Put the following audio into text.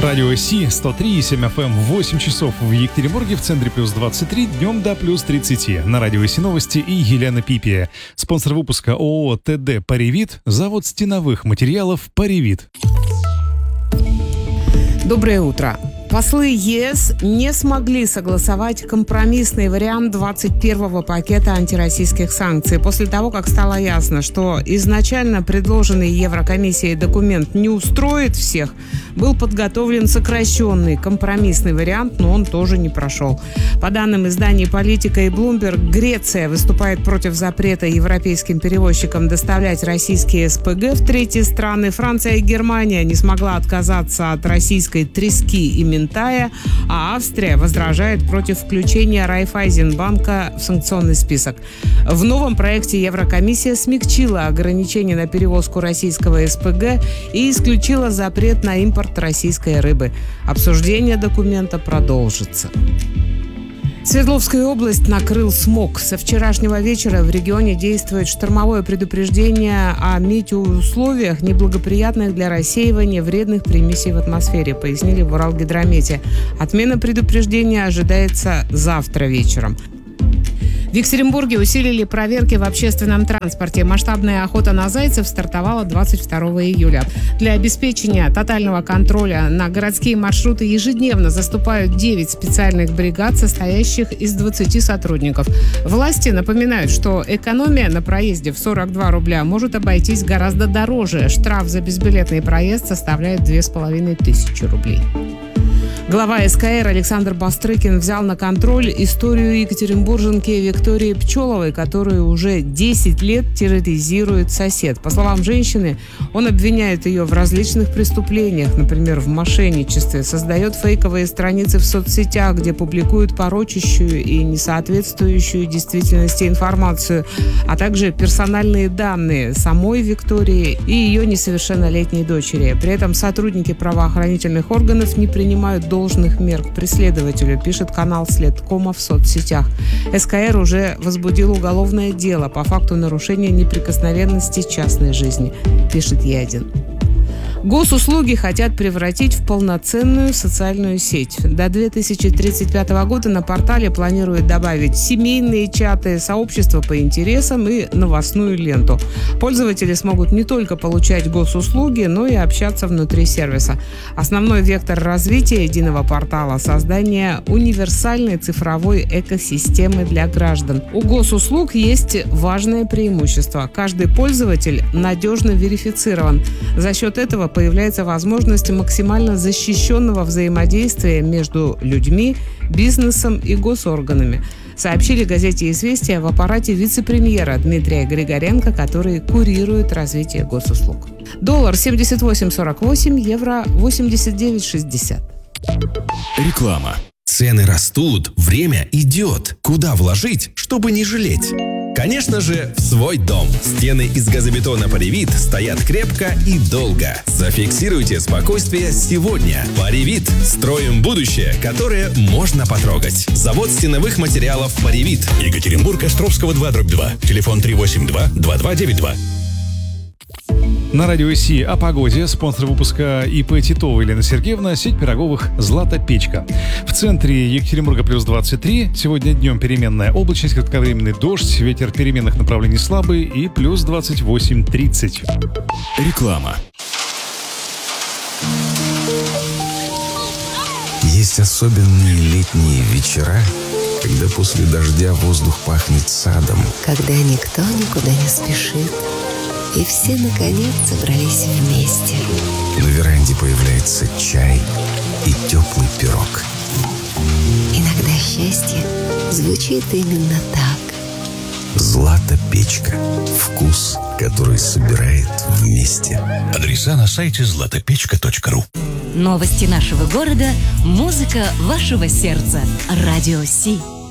Радио Си, 103,7 FM, 8 часов в Екатеринбурге, в центре плюс 23, днем до плюс 30. На Радио Си новости и Елена Пипия. Спонсор выпуска ООО ТД «Паривит», завод стеновых материалов «Паривит». Доброе утро. Послы ЕС не смогли согласовать компромиссный вариант 21-го пакета антироссийских санкций после того, как стало ясно, что изначально предложенный Еврокомиссией документ не устроит всех. Был подготовлен сокращенный компромиссный вариант, но он тоже не прошел. По данным изданий «Политика» и Bloomberg, Греция выступает против запрета европейским перевозчикам доставлять российские СПГ в третьи страны. Франция и Германия не смогла отказаться от российской трески и Минтая, а Австрия возражает против включения Райффайзенбанка в санкционный список. В новом проекте Еврокомиссия смягчила ограничения на перевозку российского СПГ и исключила запрет на импорт российской рыбы. Обсуждение документа продолжится. Свердловскую область накрыл смог. Со вчерашнего вечера в регионе действует штормовое предупреждение о метеоусловиях, неблагоприятных для рассеивания вредных примесей в атмосфере, пояснили в Уралгидромете. Отмена предупреждения ожидается завтра вечером. В Екатеринбурге усилили проверки в общественном транспорте. Масштабная охота на зайцев стартовала 22 июля. Для обеспечения тотального контроля на городские маршруты ежедневно заступают 9 специальных бригад, состоящих из 20 сотрудников. Власти напоминают, что экономия на проезде в 42 рубля может обойтись гораздо дороже. Штраф за безбилетный проезд составляет 2500 рублей. Глава СКР Александр Бастрыкин взял на контроль историю екатеринбурженки Виктории Пчеловой, которую уже 10 лет терроризирует сосед. По словам женщины, он обвиняет ее в различных преступлениях, например, в мошенничестве, создает фейковые страницы в соцсетях, где публикуют порочащую и несоответствующую действительности информацию, а также персональные данные самой Виктории и ее несовершеннолетней дочери. При этом сотрудники правоохранительных органов не принимают должных мер к преследователю, пишет канал Следкома в соцсетях. СКР уже возбудил уголовное дело по факту нарушения неприкосновенности частной жизни, пишет Е1. Госуслуги хотят превратить в полноценную социальную сеть. До 2035 года на портале планируют добавить семейные чаты, сообщества по интересам и новостную ленту. Пользователи смогут не только получать госуслуги, но и общаться внутри сервиса. Основной вектор развития единого портала – создание универсальной цифровой экосистемы для граждан. У госуслуг есть важное преимущество. Каждый пользователь надежно верифицирован. За счет этого появляется возможность максимально защищенного взаимодействия между людьми, бизнесом и госорганами, сообщили газете «Известия» в аппарате вице-премьера Дмитрия Григоренко, который курирует развитие госуслуг. Доллар 78.48, евро 89.60. Реклама. Цены растут, время идет. Куда вложить, чтобы не жалеть? Конечно же, в свой дом. Стены из газобетона «Паривит» стоят крепко и долго. Зафиксируйте спокойствие сегодня. «Паривит» – строим будущее, которое можно потрогать. Завод стеновых материалов «Паривит». Екатеринбург, Островского 2/2. Телефон 382-2292. На Радио Си о погоде. Спонсор выпуска ИП Титова Елена Сергеевна, сеть пироговых «Злата Печка». В центре Екатеринбурга плюс 23. Сегодня днем переменная облачность, кратковременный дождь, ветер переменных направлений слабый и плюс 28-30. Реклама. Есть особенные летние вечера, когда после дождя воздух пахнет садом. Когда никто никуда не спешит. И все, наконец, собрались вместе. На веранде появляется чай и теплый пирог. Иногда счастье звучит именно так. «Злата Печка». Вкус, который собирает вместе. Адреса на сайте zlatopechka.ru. Новости нашего города, музыка вашего сердца. Радио Си.